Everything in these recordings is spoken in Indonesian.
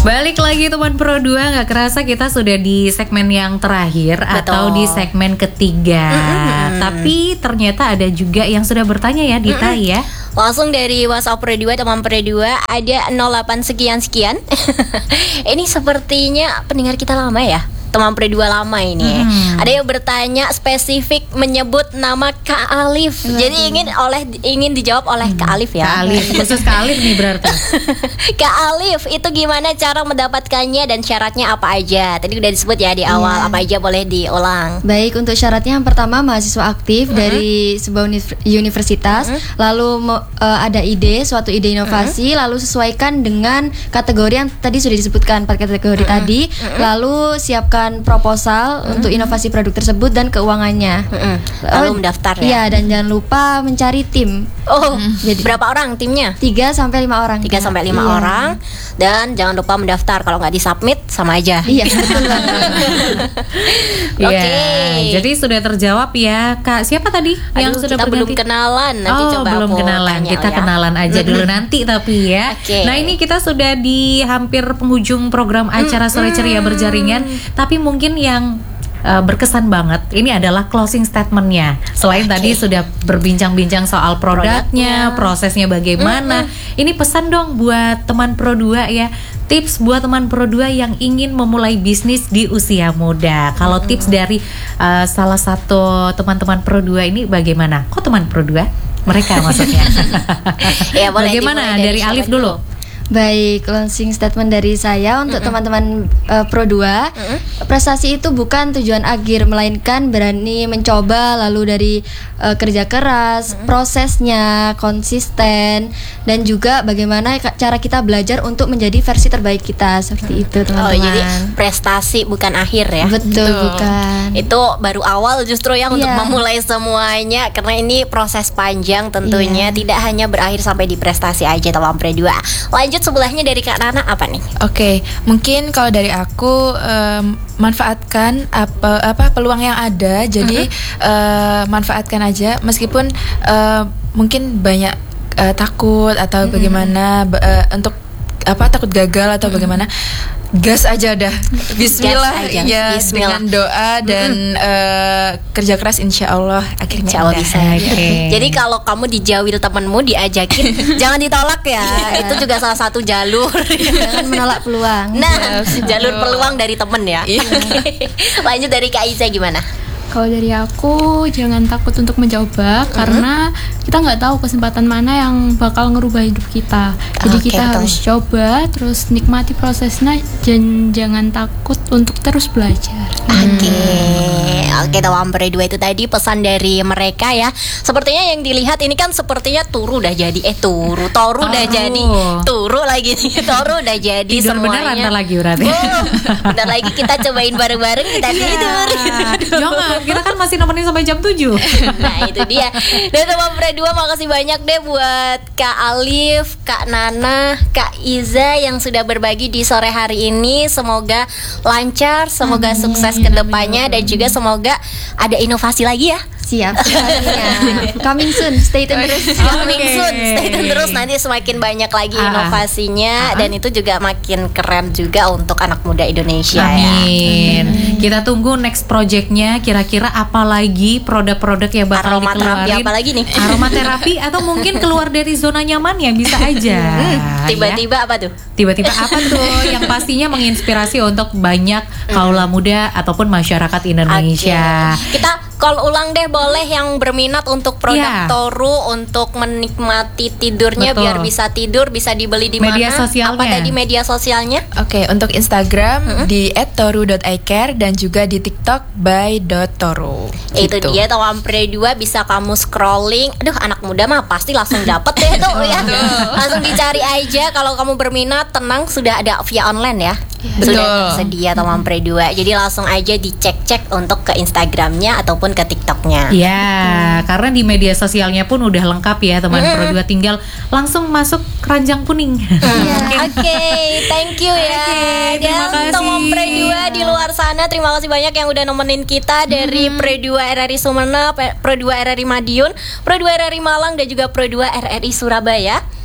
Balik lagi teman Pro 2, gak kerasa kita sudah di segmen yang terakhir. Betul. Atau di segmen ketiga. Tapi ternyata ada juga yang sudah bertanya ya Dita ya. Langsung dari WhatsApp Pro 2, teman Pro 2 ada 08 sekian-sekian. Ini sepertinya pendengar kita lama ya, teman Pro 2 lama ini. Ada yang bertanya spesifik menyebut nama Kak Alif. Jadi ingin dijawab oleh Kak Alif ya. Kak Alif, khusus Kak Alif nih berarti. Kak Alif, itu gimana cara mendapatkannya dan syaratnya apa aja? Tadi udah disebut ya di awal, apa aja boleh diulang. Baik, untuk syaratnya yang pertama mahasiswa aktif dari sebuah universitas, lalu ada suatu ide inovasi, lalu sesuaikan dengan kategori yang tadi sudah disebutkan 4 kategori tadi, lalu siapkan proposal untuk inovasi produk tersebut dan keuangannya. Lalu mendaftar ya. Iya, dan jangan lupa mencari tim. Jadi berapa orang timnya? 3 sampai 5 orang. 3 sampai 5 orang. Dan jangan lupa mendaftar. Kalau nggak disubmit sama aja. Iya, betul banget. Oke. Jadi sudah terjawab ya Kak. Siapa tadi yang sudah kita belum kenalan. Nanti coba belum aku kenalan. tanya Kita ya. kenalan aja dulu nanti tapi ya. Nah, ini kita sudah di hampir penghujung program acara Sore Ceria Berjaringan. Tapi mungkin yang berkesan banget ini adalah closing statementnya. Selain tadi sudah berbincang-bincang soal produknya, prosesnya bagaimana. Ini pesan dong buat teman Pro 2 ya. Tips buat teman Pro 2 yang ingin memulai bisnis di usia muda. Kalau tips dari salah satu teman-teman Pro 2 ini bagaimana? Kok teman Pro 2? Mereka maksudnya. Ya, boleh bagaimana dari Alif dulu? Baik, closing statement dari saya untuk teman-teman Pro 2. Prestasi itu bukan tujuan akhir, melainkan berani mencoba, lalu dari kerja keras, prosesnya, konsisten, dan juga bagaimana cara kita belajar untuk menjadi versi terbaik kita. Seperti itu teman-teman. Jadi prestasi bukan akhir ya. Betul, bukan. Itu baru awal justru yang untuk memulai semuanya. Karena ini proses panjang tentunya. Tidak hanya berakhir sampai di prestasi aja teman Pro 2. Lanjut sebelahnya dari Kak Nana apa nih? Oke, mungkin kalau dari aku manfaatkan apa peluang yang ada. Jadi manfaatkan aja meskipun mungkin banyak takut atau bagaimana untuk takut gagal atau bagaimana. Gas aja dah. Bismillah ya, Bismillah. Dengan doa dan kerja keras insya Allah akhirnya bisa. Jadi kalau kamu dijauhil temenmu diajakin jangan ditolak ya. Itu juga salah satu jalur. Jangan menolak peluang. Nah, jalur peluang dari temen ya. Lanjut dari Kak Iza gimana? Kalau dari aku, jangan takut untuk mencoba karena kita nggak tahu kesempatan mana yang bakal ngerubah hidup kita. Jadi kita harus coba, terus nikmati prosesnya dan jangan takut untuk terus belajar. Oke, teman Pro 2 itu tadi pesan dari mereka ya. Sepertinya yang dilihat ini kan sepertinya Toru udah jadi Toru udah jadi Toru lagi nih. Toru udah jadi tidur semuanya. Beneran lagi berarti. Bentar lagi kita cobain bareng-bareng kita tidur. Jangan, kita kan masih nemenin sampai jam 7. Nah, itu dia. Dan teman Pro 2 makasih banyak deh buat Kak Alif, Kak Nana, Kak Iza yang sudah berbagi di sore hari ini. Semoga lancar, semoga sukses ke depannya dan juga semoga ada inovasi lagi ya. Siap, coming soon, stay tune terus. Coming soon, stay tune terus. Nanti semakin banyak lagi inovasinya dan itu juga makin keren juga untuk anak muda Indonesia. Amin. Kita tunggu next projectnya. Kira-kira apa lagi produk-produk yang bakal dikeluarin? Apa lagi nih? Aromaterapi atau mungkin keluar dari zona nyaman ya bisa aja. Tiba-tiba apa tuh? Tiba-tiba apa tuh? Yang pastinya menginspirasi untuk banyak kaula muda ataupun masyarakat Indonesia. Kita call ulang deh boleh yang berminat untuk produk Toru untuk menikmati tidurnya. Biar bisa tidur, bisa dibeli di media mana? Sosialnya. Apa tadi media sosialnya? Oke, untuk Instagram di @toru.icare dan juga di TikTok by.toru. Itu dia teman Pro 2 bisa kamu scrolling. Aduh, anak muda mah pasti langsung dapet deh tuh ya. Langsung dicari aja kalau kamu berminat. Tenang, sudah ada via online ya. Sudah tersedia teman Pro 2. Jadi langsung aja dicek-cek untuk ke Instagramnya ataupun ke TikToknya. Ya, karena di media sosialnya pun udah lengkap ya teman Pro 2, tinggal langsung masuk keranjang kuning. Oke, thank you ya. Terima kasih teman Pro 2 di luar sana, terima kasih banyak yang udah nemenin kita dari Pro 2 RRI Sumeneb, Pro 2 RRI Madiun, Pro 2 RRI Malang dan juga Pro 2 RRI Surabaya.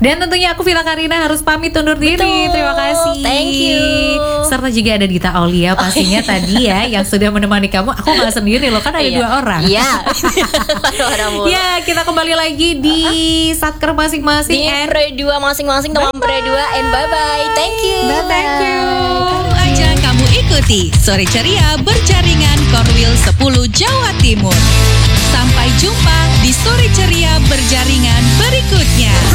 Dan tentunya aku Vila Karina harus pamit undur diri. Betul. Terima kasih. Thank you. Serta juga ada Dita Aulia pastinya tadi ya yang sudah menemani kamu. Aku nggak sendiri loh, kan ada 2 orang. Iya. Ya, kita kembali lagi di satker masing-masing. Di Pre 2 masing-masing, teman Pre 2, and bye-bye. Thank you. Thank you. Baru aja kamu ikuti Sore Ceria Berjaringan Korwil 10 Jawa Timur. Sampai jumpa di Sore Ceria Berjaringan berikutnya.